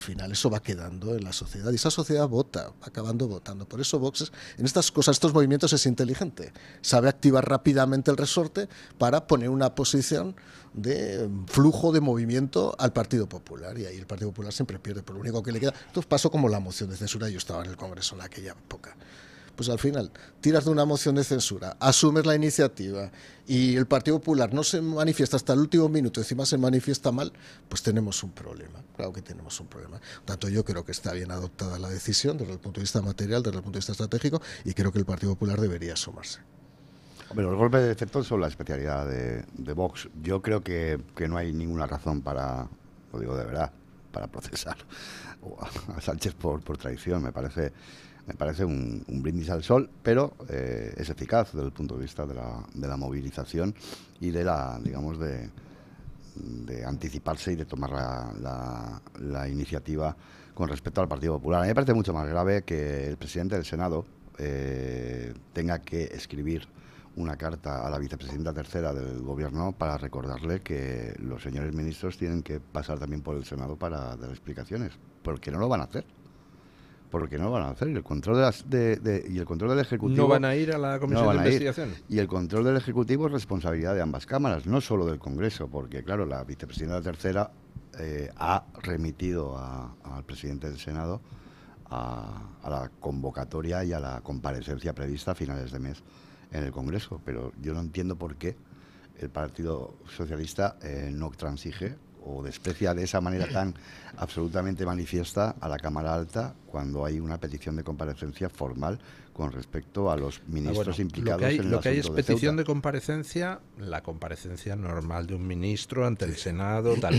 Al final eso va quedando en la sociedad y esa sociedad vota, va acabando votando. Por eso Vox en estas cosas, estos movimientos es inteligente. Sabe activar rápidamente el resorte para poner una posición de flujo de movimiento al Partido Popular y ahí el Partido Popular siempre pierde por lo único que le queda. Entonces pasó como la moción de censura, yo estaba en el Congreso en aquella época. Pues al final tiras de una moción de censura, asumes la iniciativa y el Partido Popular no se manifiesta hasta el último minuto, encima se manifiesta mal, pues tenemos un problema. Claro que tenemos un problema. Por tanto, yo creo que está bien adoptada la decisión desde el punto de vista material, desde el punto de vista estratégico, y creo que el Partido Popular debería sumarse. Hombre, los golpes de efecto son la especialidad de Vox. Yo creo que no hay ninguna razón para, lo digo de verdad, para procesar a Sánchez por traición. Me parece un brindis al sol, pero es eficaz desde el punto de vista de la movilización y de la, digamos, de anticiparse y de tomar la iniciativa con respecto al Partido Popular. A mí me parece mucho más grave que el presidente del Senado tenga que escribir una carta a la vicepresidenta tercera del Gobierno para recordarle que los señores ministros tienen que pasar también por el Senado para dar explicaciones, porque no lo van a hacer. Porque no lo van a hacer. Y el control y el control del Ejecutivo... ¿No van a ir a la comisión de investigación? Y el control del Ejecutivo es responsabilidad de ambas cámaras, no solo del Congreso, porque, claro, la vicepresidenta tercera ha remitido al presidente del Senado a la convocatoria y a la comparecencia prevista a finales de mes en el Congreso. Pero yo no entiendo por qué el Partido Socialista no transige o desprecia de esa manera tan absolutamente manifiesta a la Cámara Alta cuando hay una petición de comparecencia formal con respecto a los ministros implicados en el asunto. Lo que hay es petición Ceuta. de comparecencia, la comparecencia normal de un ministro ante el Senado, tal.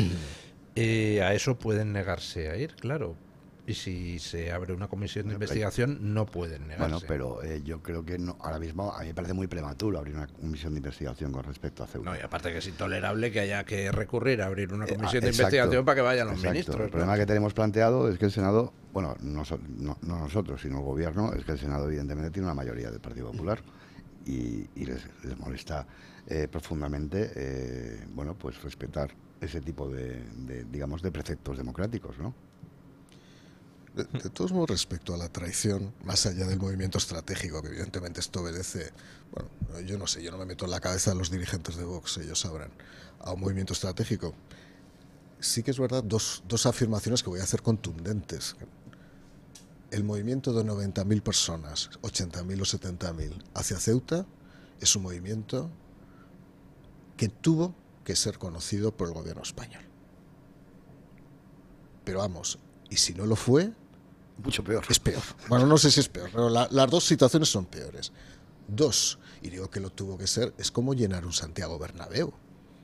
A eso pueden negarse a ir, claro. Y si se abre una comisión de investigación, no pueden negarse. Bueno, pero yo creo que no, ahora mismo a mí me parece muy prematuro abrir una comisión de investigación con respecto a Ceuta. No, y aparte que es intolerable que haya que recurrir a abrir una comisión de Exacto, investigación para que vayan los ministros. El problema que tenemos planteado es que el Senado, bueno, no nosotros, sino el Gobierno, es que el Senado evidentemente tiene una mayoría del Partido Popular y les molesta profundamente, bueno, pues respetar ese tipo digamos, de preceptos democráticos, ¿no? De todos modos, respecto a la traición, más allá del movimiento estratégico, que evidentemente esto obedece, bueno, yo no sé, yo no me meto en la cabeza de los dirigentes de Vox, ellos sabrán, a un movimiento estratégico. Sí que es verdad, dos afirmaciones que voy a hacer contundentes. El movimiento de 90.000 personas, 80.000 o 70.000 hacia Ceuta, es un movimiento que tuvo que ser conocido por el gobierno español. Pero vamos, y si no lo fue, mucho peor. Es peor. Bueno, no sé si es peor, pero las dos situaciones son peores. Dos, y digo que lo tuvo que ser, es como llenar un Santiago Bernabéu.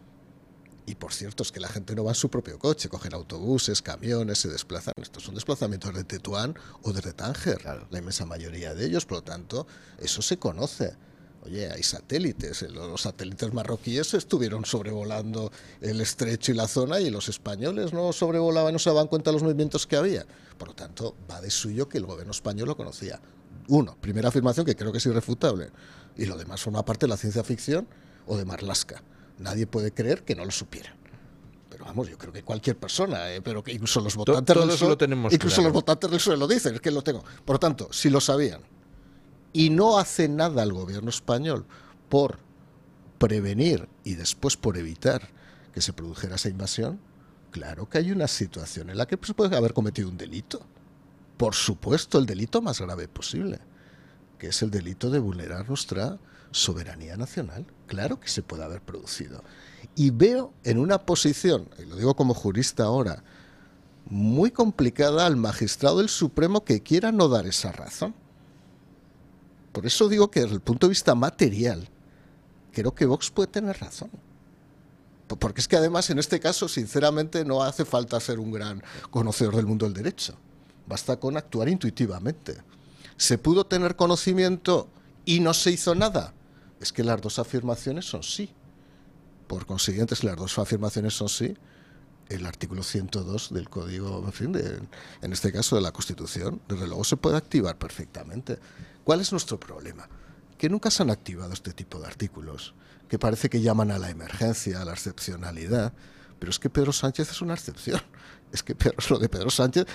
Y por cierto, es que la gente no va en su propio coche, cogen autobuses, camiones, se desplazan. Estos son desplazamientos de Tetuán o desde Tánger, claro, la inmensa mayoría de ellos, por lo tanto, eso se conoce. Oye, hay satélites, los satélites marroquíes estuvieron sobrevolando el estrecho y la zona y los españoles no sobrevolaban, no se daban cuenta de los movimientos que había. Por lo tanto, va de suyo que el gobierno español lo conocía. Uno, primera afirmación que creo que es irrefutable. Y lo demás forma parte de la ciencia ficción o de Marlaska. Nadie puede creer que no lo supieran. Pero vamos, yo creo que cualquier persona, pero que incluso los votantes del PSOE, incluso los votantes del PSOE lo dicen, es que lo tengo. Por lo tanto, si lo sabían, y no hace nada el gobierno español por prevenir y después por evitar que se produjera esa invasión, claro que hay una situación en la que se puede haber cometido un delito. Por supuesto, el delito más grave posible, que es el delito de vulnerar nuestra soberanía nacional. Claro que se puede haber producido. Y veo en una posición, y lo digo como jurista ahora, muy complicada al magistrado del Supremo que quiera no dar esa razón. Por eso digo que desde el punto de vista material, creo que Vox puede tener razón. Porque es que además en este caso, sinceramente, no hace falta ser un gran conocedor del mundo del derecho. Basta con actuar intuitivamente. ¿Se pudo tener conocimiento y no se hizo nada? Es que las dos afirmaciones son sí. Por consiguiente, si las dos afirmaciones son sí, el artículo 102 del Código, en fin, en este caso de la Constitución, desde luego se puede activar perfectamente. ¿Cuál es nuestro problema? Que nunca se han activado este tipo de artículos, que parece que llaman a la emergencia, a la excepcionalidad, pero es que Pedro Sánchez es una excepción. Es que lo de Pedro Sánchez